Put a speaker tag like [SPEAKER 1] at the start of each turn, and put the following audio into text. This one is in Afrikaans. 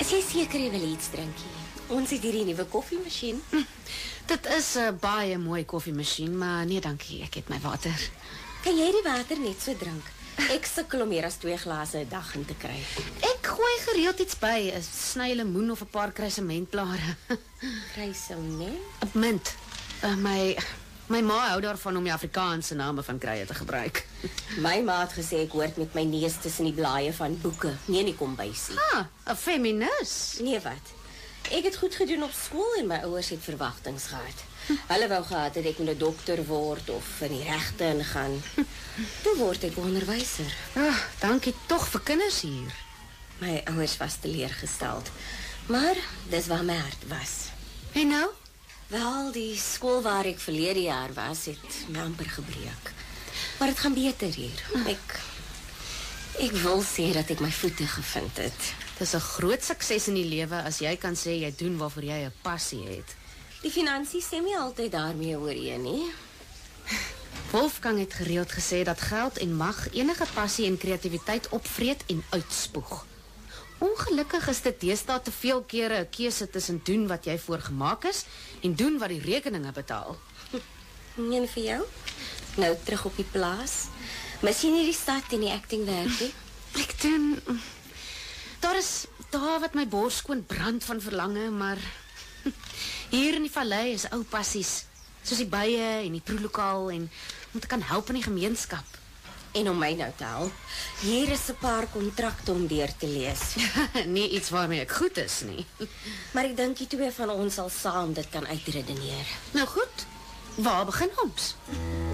[SPEAKER 1] As jy seker jy wil iets drinkie? Ons het hierdie nuwe koffiemasjien.
[SPEAKER 2] Dit is 'n baie mooi koffiemasjien, maar nee dankie, ek het my water.
[SPEAKER 1] Kan jy die water net so drink? Ek sukkel om meer as 2 glase 'n dag in te kry.
[SPEAKER 2] Ek gooi gereeld iets by, 'n sny lemoen of 'n paar kruisementblare.
[SPEAKER 1] Kruisement?
[SPEAKER 2] Mint. My ma hou daarvan om die Afrikaanse name van kruie te gebruik.
[SPEAKER 1] My ma het gesê ek hoort met my neus tussen die blaaie van boeke, nie in die kombuisie.
[SPEAKER 2] 'n feminis.
[SPEAKER 1] Nee wat? Ek het goed gedoen op skool en my ouers het verwagtinge gehad. Hulle wou gehad het ek moet 'n dokter word of in die regte ingaan. Toe word ek onderwyser.
[SPEAKER 2] Dankie tog vir kinders hier.
[SPEAKER 1] My ouers was teleurgesteld, maar dis waar my hart was.
[SPEAKER 2] En nou?
[SPEAKER 1] Wel, die skool waar ek verlede jaar was, het my amper gebreek. Maar het gaan beter hier. Ek wil sê dat ek my voete gevind het.
[SPEAKER 2] Dis 'n groot sukses in die lewe as jy kan sê jy doen waarvoor jy 'n passie het.
[SPEAKER 1] Die finansies stem nie altyd daarmee ooreen nie.
[SPEAKER 2] Wolfgang het gereeld gesê dat geld en mag enige passie en kreatiwiteit opvreet en uitspoeg. Ongelukkig is dit deesdae te veel kere 'n keuse tussen doen wat jy voorgemaak is en doen wat die rekeninge betaal.
[SPEAKER 1] En vir jou? Nou terug op die plaas. Mis jy nie die stad en die actingwerk nie?
[SPEAKER 2] Ek doen... Daar is dae wat my bors skoon brand van verlange, maar hier in die vallei is ou passies, soos die bye en die proelokaal en om te kan help in die gemeenskap.
[SPEAKER 1] En om my nou te help, hier is 'n paar kontrakte om deur te lees.
[SPEAKER 2] Nie iets waarmee ek goed is nie.
[SPEAKER 1] Maar ek dink die twee van ons sal saam dit kan uitredeneer.
[SPEAKER 2] Nou goed, waar begin ons?